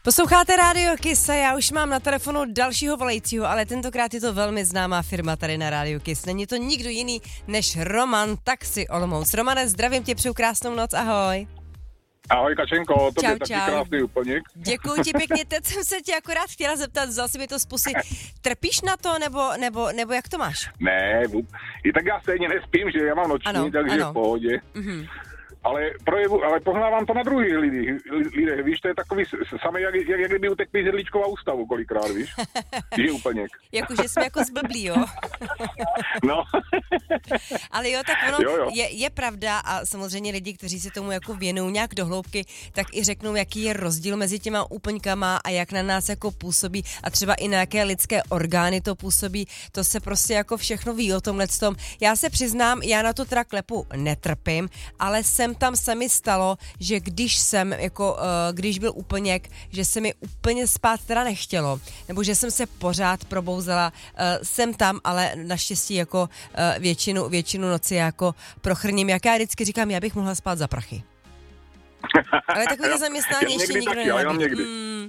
Posloucháte Rádio Kiss a já už mám na telefonu dalšího volajícího, ale tentokrát je to velmi známá firma tady na Rádio Kiss. Není to nikdo jiný než Roman Taxi Olomouc. Romane, zdravím tě, přeju krásnou noc, ahoj. Ahoj Kačenko, to je taky čau. krásný úplník. Děkuji ti pěkně, teď jsem se tě akorát chtěla zeptat, vzal si mi to z pusy. Trpíš na to, nebo jak to máš? Ne, i tak já stejně nespím, že já mám noční, takže v pohodě. Mm-hmm. Ale poznávám to na druhých lidech, víš, to je takový samé, jak kdyby utekli z Jedličkova ústavu kolikrát, víš, že úplněk. Jakože jsme jako zblblí, jo? No. Ale jo, tak ono jo. Je pravda a samozřejmě lidi, kteří se tomu jako věnují nějak do hloubky, tak i řeknou, jaký je rozdíl mezi těma úplňkama a jak na nás jako působí a třeba i na jaké lidské orgány to působí, to se prostě jako všechno ví o tomhletom. Já se přiznám, já na to teda klepu netrpím, ale tam se mi stalo, že když byl úplněk, že se mi úplně spát teda nechtělo, nebo že jsem se pořád probouzela, jsem tam, ale naštěstí jako většinu noci jako prochrním, jak já vždycky říkám, já bych mohla spát za prachy. Ale takový zaměstnání ještě nikdo nenabídne.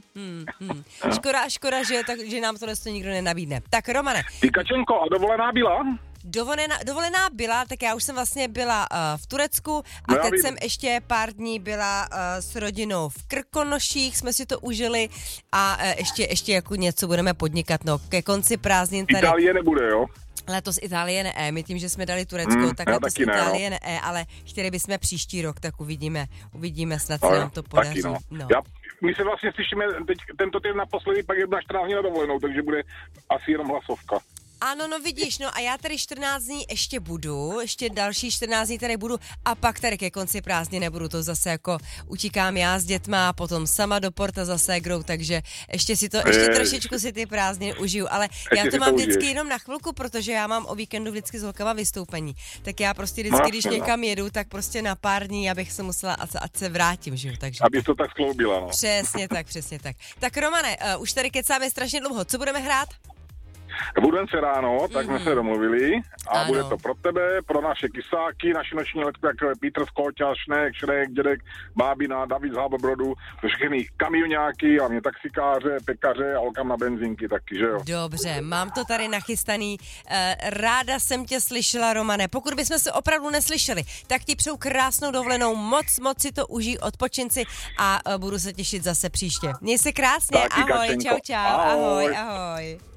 Škoda, že nám tohle nikdo nenabídne. Tak Romane. Ty Kačenko, a dovolená byla? Dovolená byla, tak já už jsem vlastně byla v Turecku a teď jsem ještě pár dní byla s rodinou v Krkonoších, jsme si to užili a ještě jako něco budeme podnikat, no, ke konci prázdnin tady. Itálie nebude, jo? Letos Itálie ne, my tím, že jsme dali Turecko, tak letos Itálie ne, ale chtěli bychom příští rok, tak uvidíme, snad se nám to podaří. Taky, no. My se vlastně slyšíme teď tento týden naposledy, pak je na 14 dní na dovolenou, takže bude asi jenom hlasovka. Ano, no vidíš, no a já tady 14 dní ještě budu, ještě další 14 dní tady budu a pak tady ke konci prázdnin nebudu, to zase jako utíkám já s dětma, potom sama do Porta za ségrou, takže ještě trošičku si ty prázdniny užiju, ale já to mám vždycky jenom na chvilku, protože já mám o víkendu vždycky s holkama vystoupení, tak já prostě vždycky, když někam jedu, tak prostě na pár dní, abych se musela, ať se vrátím, že jo, takže. Abys to tak skloubila, no. Přesně tak. Tak Romane, už tady kecáme strašně dlouho, co budeme hrát? Budeme se ráno, tak jsme se domluvili a bude to pro tebe, pro naše kysáky, naši noční letky, jako je Petr Skóťa, Šrek, Dědek, Bábina, David z Hábobrodu, všechny kamioňáky, a mě taxikáře, pekaře a holkám na benzínky taky, že jo? Dobře, mám to tady nachystaný. Ráda jsem tě slyšela, Romane. Pokud bychom se opravdu neslyšeli, tak ti přeju krásnou dovolenou, moc si to užij, odpočin si a budu se těšit zase příště. Měj se krásně, taky, ahoj, Kačenko. čau, ahoj.